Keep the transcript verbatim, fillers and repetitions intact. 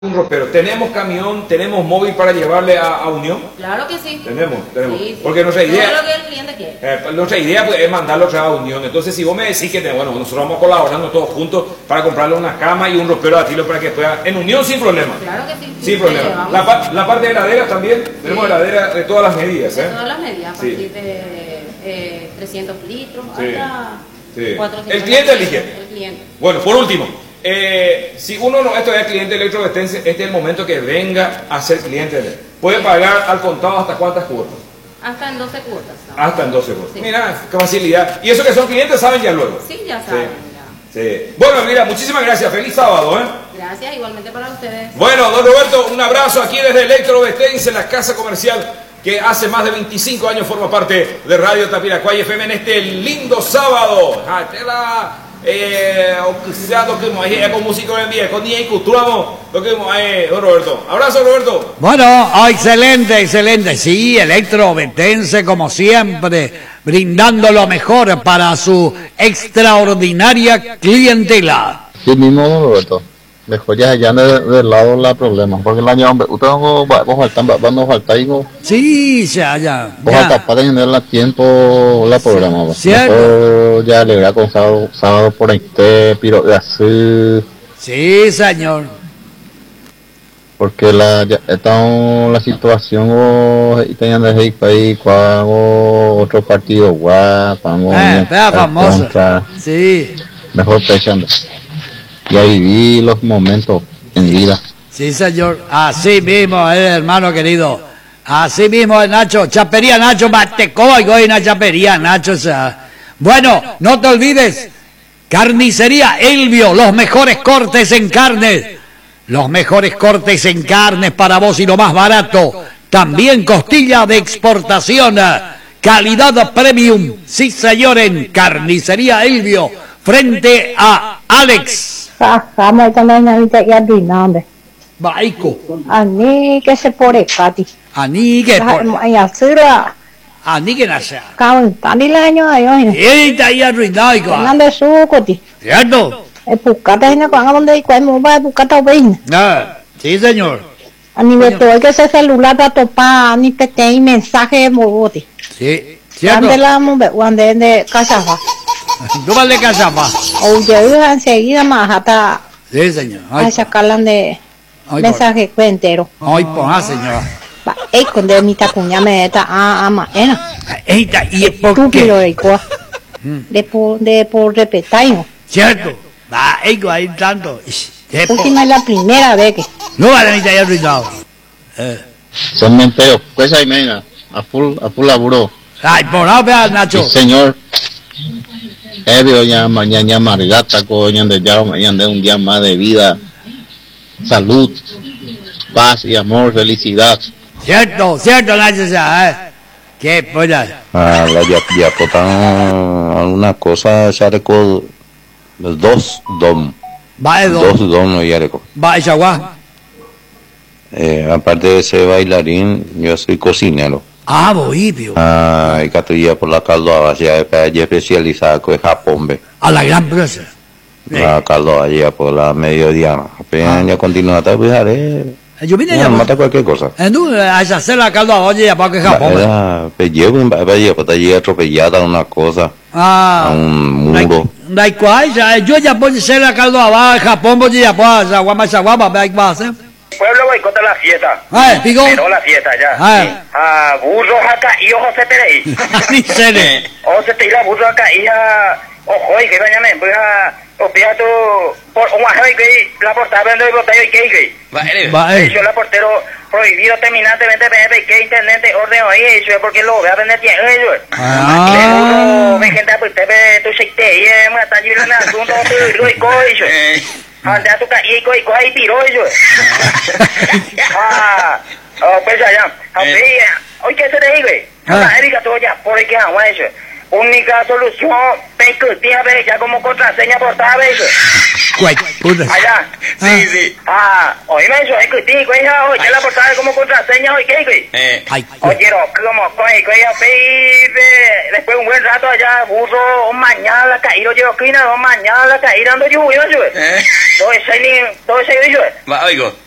un ropero. ¿Tenemos camión, tenemos móvil para llevarle a, a Unión? Claro que sí. Tenemos, tenemos. Sí, sí. Porque nuestra idea... Todo lo que el cliente quiere. Eh, nuestra idea pues, es mandarlo otra vez a Unión. Entonces, si vos me decís que te, bueno, nosotros vamos colaborando todos juntos para comprarle una cama y un ropero a Atilo para que pueda... En Unión sin problema. Claro que sí. Sin problema. La, pa la parte de heladeras también, sí. Tenemos heladera de todas las medidas. ¿eh? De todas las medidas, a partir sí. de eh, trescientos litros sí. hasta sí. cuatrocientos. El cliente elige. El cliente. Bueno, por último. Eh, si uno no esto es cliente electrovestense, este es el momento que venga a ser cliente de él. Puede pagar al contado hasta cuántas cuotas. Hasta en doce cuotas. ¿No? Hasta en doce cuotas. Sí. Mira, qué facilidad. Y eso que son clientes saben ya luego. Sí, ya saben. Sí. Sí. Bueno, mira, muchísimas gracias. Feliz sábado, ¿eh? Gracias, igualmente para ustedes. Bueno, don Roberto, un abrazo aquí desde Electrovestense, la casa comercial que hace más de veinticinco años forma parte de Radio Tapiracuay F M en este lindo sábado. Ah, te la... Eh, o sea, lo que es con música en vivo, con y cultura, lo que es don Roberto. Abrazo, Roberto. Bueno, oh, excelente, excelente. Sí, Electrovestense, como siempre, brindando lo mejor para su extraordinaria clientela. Sí, mismo, don Roberto. Mejor ya ya del lado la problema, porque el año usted no va a faltar, va a faltar algo. Sí, ya, ya. Vos hasta para tener la tiempo la programa. Sí, mejor ya le hubiera con sábado, sábado por ahí, pero así. Sí, señor. Porque la ya está la situación o tenían de ir ahí cuando otro partido guapo, eh, famoso. Sí. Mejor pensando. Y ahí viví los momentos en vida. Sí, señor. Así mismo, eh, hermano querido. Así mismo, Nacho. Chapería, Nacho, Matecoigo y una chapería, Nacho. O sea. Bueno, no te olvides. Carnicería Elvio, los mejores cortes en carne. Los mejores cortes en carnes para vos y lo más barato. También costilla de exportación. Calidad premium. Sí, señor, en Carnicería Elvio. Frente a Alex. Kama también ahorita ya dinambe. Baiko. Ani que se pore kati. Ani que por. Ya sura. Ani que nasa. Kau tani la año ayo. Eh, ta ya ruinai ko. Nande su koti. Cierto. E pukata ina kwa ngonde kwa mo ba pukata bein. Ah, sí, señor. Ani me to que ese celular ta topa ani te te mensaje mo boti. Sí, cierto. Ande la mo be wande de casa fa. ¿Tú vas de casa, pa? O ya enseguida más hasta Sí, señor. a sacarlan de Ay, mensaje cuentero. Ay, pues, ah, señor. Ba, eh, con de mi ta cuña me ta a ama, ena. Ey, ¿y por Tú quiero qué? de por de por de por repetir. Cierto. Va, ey, ahí tanto. Última es la primera vez que No vale ni te haya ruinado. Eh. Son menteos, pues ahí venga, a full, a full laburo. Ay, por no, vea, Nacho. Sí, señor. Ebio ya mañana Margata, coño, de ya mañana de un día más de vida, salud, paz y amor, felicidad. Cierto, cierto, Nacho, ya, eh. Qué polla. Ah, la ya ya potan alguna cosa ya recuerdo los dos dom. Va, Edo. Dos dom no ya recuerdo. Va, Echagua. Eh, aparte de ser bailarín, yo soy cocinero. Ah, bohipio. Ah, y catuya por la caldoa, ya especializada con Japón, ve. A la gran presa. La caldoa ya por la mediodía. Apenas ya continúa hasta pues haré. Yo vine Ya ya. mata cualquier cosa. En tú, a hacer la calda, oye, ya para que Japón. Era, pues llevo un vaya, pues allí atropellada una cosa, a Ah. un muro. Da igual, ya, yo ya puedo hacer la calda abajo, Japón, pues ya puedo hacer guama, guama, va a hacer. Pueblo boicota la fiesta. Ah, digo. Pero la fiesta ya. Ah. Sí. Ah, burro acá y ojo se te reí. Ni se le. O se te irá burro acá y ya. Ojo, y que vayan en, pues a. O pilla tu. Por un ajo y que la portada vendo y botella y que que. Va, eh. Yo la portero prohibido terminantemente vender que internet orden hoy eso es porque lo voy a vender tiempo ellos. Ah. Me gente pues te ve tu seite y me está llevando asunto tu y coiso. Anda tu ca y coi coi piro ellos. Ah, oh pues allá. A ver, hoy qué se te dice. Ah, Erika tú ya por qué agua eso. Única solución, peco, tía, ve, ya como contraseña portada, eso. Güey, puta. Allá. Sí, sí. Ah, oíme eso, es que tío, hija, oye, la portada como contraseña, oye, ¿qué, güey? Eh. Ay, Oye, como, oye, oye, después un buen rato allá, burro, mañana la caída, yo, esquina, mañana la caída, ando yo, yo, yo. Todo ese, todo ese, yo. Va, oigo.